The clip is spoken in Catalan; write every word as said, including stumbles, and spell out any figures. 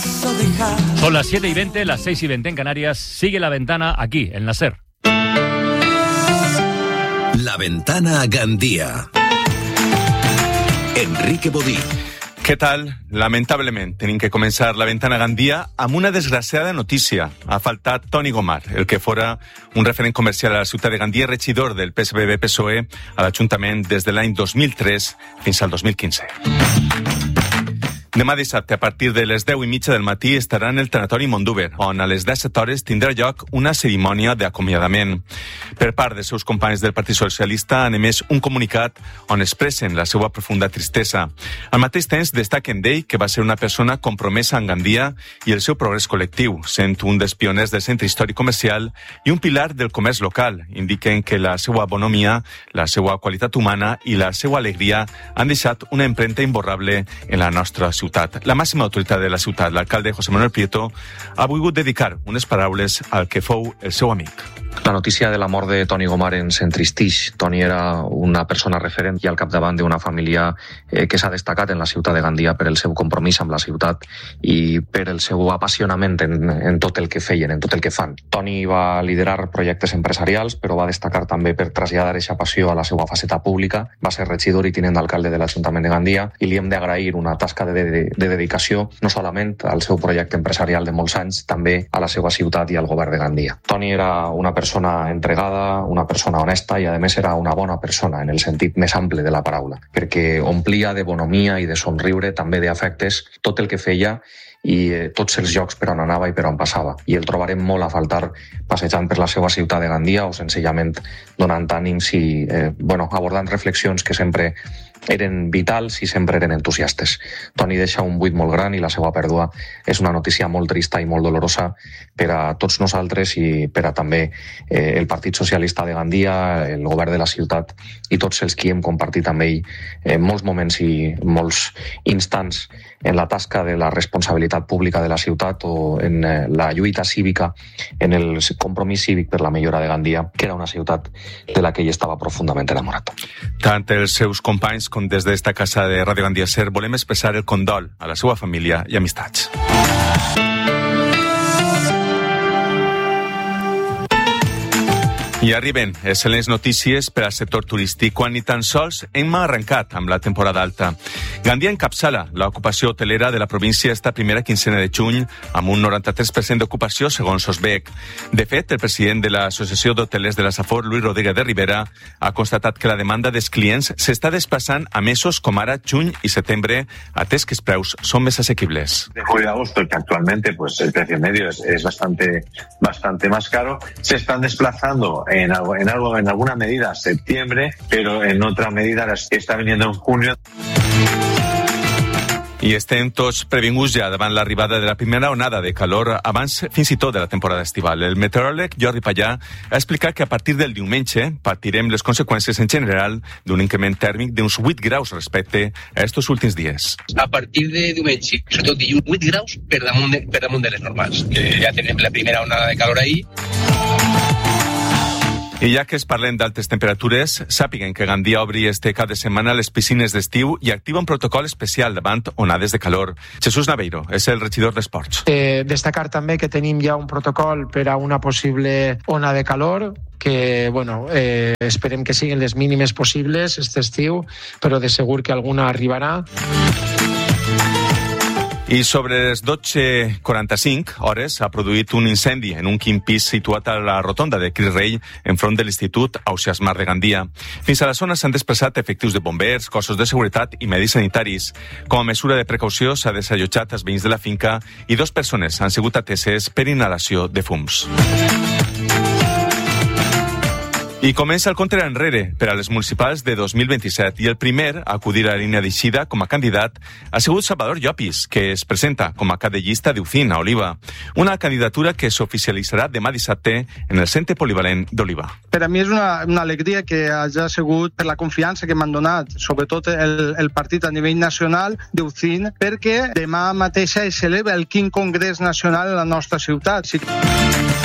Son las siete y veinte, las seis y veinte en Canarias. Sigue La Ventana aquí, en la SER. La Ventana Gandía. Enrique Bodí. Què tal? Lamentablement, tenim que començar La Ventana Gandia amb una desgraciada notícia. Ha faltat Toni Gomar, el que fora un referent comercial a la ciutat de Gandia, regidor del P S B B P S O E a l'Ajuntament des de l'any dos mil tres fins al dos mil quinze. Demà dissabte, a partir de les deu i mitja del matí, estarà en el tanatori Mondúber, on a les disset hores tindrà lloc una cerimònia d'acomiadament. Per part dels seus companys del Partit Socialista han emès un comunicat on expressen la seva profunda tristesa. Al mateix temps, destaquen d'ell que va ser una persona compromesa en Gandia i el seu progrés col·lectiu, sent un dels pioners del centre històric comercial i un pilar del comerç local. Indiquen que la seva bonomia, la seva qualitat humana i la seva alegria han deixat una empremta imborrable en la nostra ciutat. La màxima autoritat de la ciutat, l'alcalde José Manuel Prieto, ha volgut dedicar unes paraules al que fou el seu amic. La notícia de la mort de Toni Gomar ens entristix. Toni era una persona referent i al capdavant d'una família eh, que s'ha destacat en la ciutat de Gandia per el seu compromís amb la ciutat i per el seu apassionament en, en tot el que feien, en tot el que fan. Toni va liderar projectes empresarials, però va destacar també per traslladar aquesta passió a la seva faceta pública. Va ser regidor i tinent d'alcalde de l'Ajuntament de Gandia i li hem d'agrair una tasca de, de, de dedicació no solament al seu projecte empresarial de molts anys, també a la seva ciutat i al govern de Gandia. Toni era una persona persona entregada, una persona honesta i a més era una bona persona en el sentit més ample de la paraula, perquè omplia de bonomia i de somriure, també d'afectes, tot el que feia i eh, tots els llocs per on anava i per on passava. I el trobarem molt a faltar passejant per la seva ciutat de Gandia o senzillament donant ànims i eh, bueno, abordant reflexions que sempre eren vitals i sempre eren entusiastes. Toni deixa un buit molt gran i la seva pèrdua és una notícia molt trista i molt dolorosa per a tots nosaltres i per a també eh, el Partit Socialista de Gandia, el govern de la ciutat i tots els qui hem compartit amb ell eh, molts moments i molts instants en la tasca de la responsabilitat pública de la ciutat o en eh, la lluita cívica, en el compromís cívic per la millora de Gandia, que era una ciutat de la que ell estava profundament enamorat. Tant els seus companys com des d'esta casa de Ràdio Gandia SER volem expressar el condol a la seva família i amistats. I arriben excel·lents notícies per al sector turístic quan ni tan sols hem arrencat amb la temporada alta. Gandia encapçala l'ocupació hotelera de la província esta primera quincena de juny amb un noranta-tres per cent d'ocupació segons Sosbec. De fet, el president de l'Associació d'Hotelers de la Safor, Luis Rodríguez de Rivera, ha constatat que la demanda dels clients s'està desplaçant a mesos com ara juny y setembre, atès que els preus són més assequibles. De julio a agosto, que actualmente pues el precio medio es, es bastante, bastante más caro, se están desplazando En algo, en algo, en alguna medida septiembre, pero en otra medida está viniendo en junio. I estem tots previnguts ja davant l'arribada de la primera onada de calor abans fins i tot de la temporada estival. El meteoròleg Jordi Pallà ha explicat que a partir del diumenge patirem les conseqüències en general d'un increment tèrmic d'uns vuit graus respecte a estos últims dies. A partir de diumenge, sobretot dilluns, vuit graus per damunt de, per damunt de les normals. Que ja tenim la primera onada de calor ahí. I ja que es parlem d'altes temperatures, sàpiguen que Gandia obri este cap de setmana les piscines d'estiu i activa un protocol especial davant onades de calor. Jesús Naveiro és el regidor d'Esports. Eh, destacar també que tenim ja un protocol per a una possible ona de calor que, bueno, eh, esperem que siguin les mínimes possibles este estiu, però de segur que alguna arribarà. I sobre les dotze quaranta-cinc hores ha produït un incendi en un quin pis situat a la rotonda de Cris Rei enfront de l'Institut Ausiàs Mar de Gandia. Fins a la zona s'han desplaçat efectius de bombers, cossos de seguretat i medis sanitaris. Com a mesura de precaució s'ha desallotjat els veïns de la finca i dues persones han sigut ateses per inhalació de fums. I comença el compte enrere per a les municipals de dos mil vint-i-set i el primer a acudir a la línia d'eixida com a candidat ha sigut Salvador Llopis, que es presenta com a cap de llista d'Ucín a Oliva, una candidatura que s'oficialitzarà demà dissabte en el centre polivalent d'Oliva. Per a mi és una, una alegria que hagi sigut per la confiança que m'han donat, sobretot el, el partit a nivell nacional d'Ucín, perquè demà mateixa es celebra el quinze Congrés Nacional a la nostra ciutat. Sí.